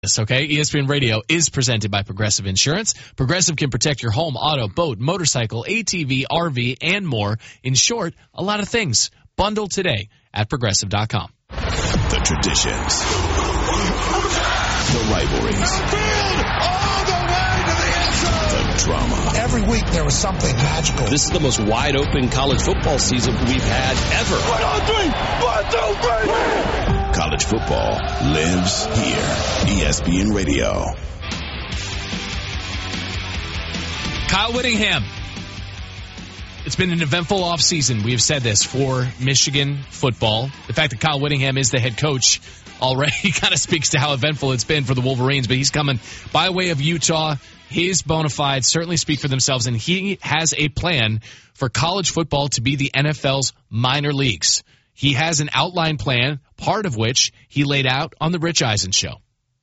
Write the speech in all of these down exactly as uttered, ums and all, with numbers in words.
Okay, E S P N Radio is presented by Progressive Insurance. Progressive can protect your home, auto, boat, motorcycle, A T V, R V, and more. In short, a lot of things. Bundle today at Progressive dot com. The traditions. The rivalries. All the way to the end zone. The drama. Every week there was something magical. This is the most wide-open college football season we've had ever. One, two, three. One, two, three. College football lives here. E S P N Radio. Kyle Whittingham. It's been an eventful offseason. We have said this for Michigan football. The fact that Kyle Whittingham is the head coach already kind of speaks to how eventful it's been for the Wolverines, but he's coming by way of Utah. His bona fides certainly speak for themselves, and he has a plan for college football to be the N F L's minor leagues. He has an outline plan, part of which he laid out on the Rich Eisen Show.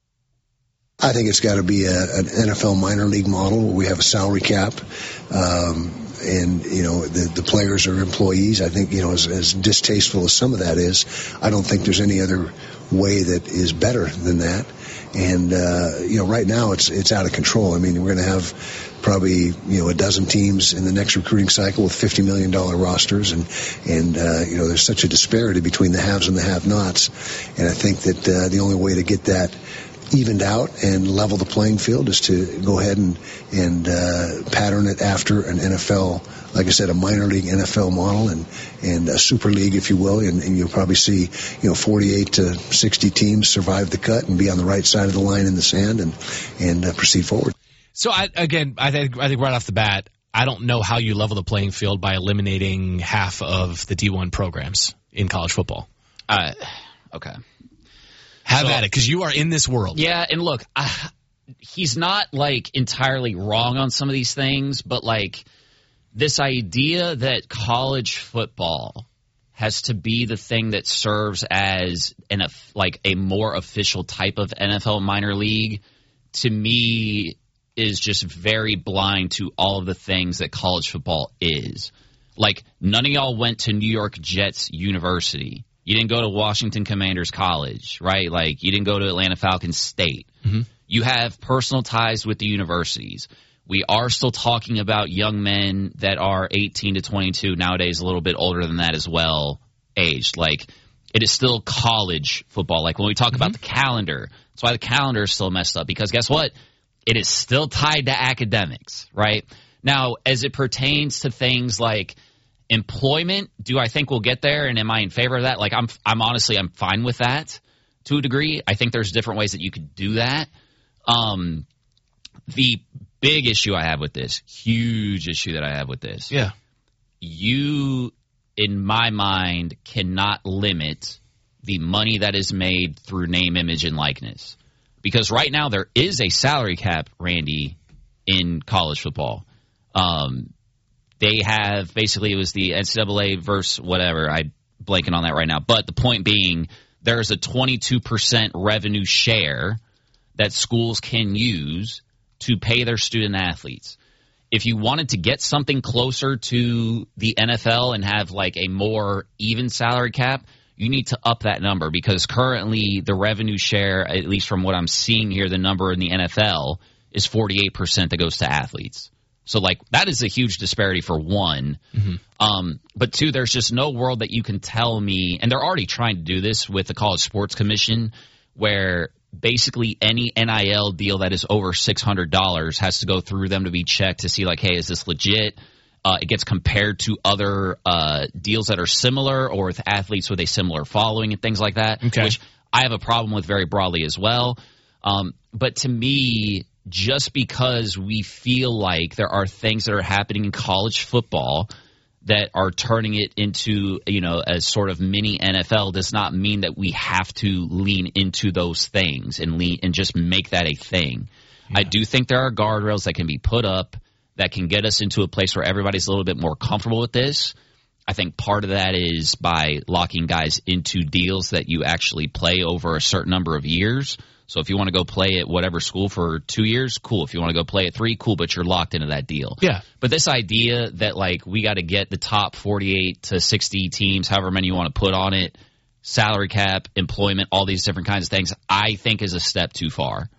I think it's got to be a, an N F L minor league model where we have a salary cap, um, and, you know, the, the players are employees. I think, you know, as, as distasteful as some of that is, I don't think there's any other way that is better than that. And, uh, you know, right now it's it's out of control. I mean, we're going to have probably, you know, a dozen teams in the next recruiting cycle with fifty million dollars rosters. And, and uh, you know, there's such a disparity between the haves and the have-nots. And I think that uh, the only way to get that evened out and level the playing field is to go ahead and, and uh, pattern it after an N F L, like I said, a minor league N F L model and, and a super league, if you will. And, and you'll probably see, you know, forty-eight to sixty teams survive the cut and be on the right side of the line in the sand and, and uh, proceed forward. So, I, again, I think, I think right off the bat, I don't know how you level the playing field by eliminating half of the D one programs in college football. Uh, okay. Have so, at it, because you are in this world. Yeah, and look, uh, he's not, like, entirely wrong on some of these things, but, like, this idea that college football has to be the thing that serves as, an, like, a more official type of N F L minor league, to me, is just very blind to all of the things that college football is. Like, none of y'all went to New York Jets University. You didn't go to Washington Commanders College, right? Like, you didn't go to Atlanta Falcons State. Mm-hmm. You have personal ties with the universities. We are still talking about young men that are eighteen to twenty-two, nowadays a little bit older than that as well, aged. Like, it is still college football. Like, when we talk mm-hmm. about the calendar, that's why the calendar is still messed up, because guess what? It is still tied to academics, right? Now, as it pertains to things like employment, do I think we'll get there, and am I in favor of that? Like, I'm I'm honestly, I'm fine with that to a degree. I think there's different ways that you could do that. Um, the big issue I have with this, huge issue that I have with this, yeah, you, in my mind, cannot limit the money that is made through name, image, and likeness. Because right now there is a salary cap, Randy, in college football. Um They have, basically, it was the N C double A versus whatever. I'm blanking on that right now. But the point being, there's a twenty-two percent revenue share that schools can use to pay their student athletes. If you wanted to get something closer to the N F L and have, like, a more even salary cap, you need to up that number, because currently the revenue share, at least from what I'm seeing here, the number in the N F L is forty-eight percent that goes to athletes. So, like, that is a huge disparity for one. Mm-hmm. Um, but, two, there's just no world that you can tell me, and they're already trying to do this with the College Sports Commission, where basically any N I L deal that is over six hundred dollars has to go through them to be checked to see, like, hey, is this legit? Uh, it gets compared to other uh, deals that are similar, or with athletes with a similar following and things like that, okay. which I have a problem with very broadly as well. Um, but to me, just because we feel like there are things that are happening in college football that are turning it into, you know, a sort of mini N F L does not mean that we have to lean into those things and lean and just make that a thing. Yeah. I do think there are guardrails that can be put up that can get us into a place where everybody's a little bit more comfortable with this. I think part of that is by locking guys into deals that you actually play over a certain number of years. So if you want to go play at whatever school for two years, cool. If you want to go play at three, cool, but you're locked into that deal. Yeah. But this idea that, like, we got to get the top forty-eight to sixty teams, however many you want to put on it, salary cap, employment, all these different kinds of things, I think is a step too far.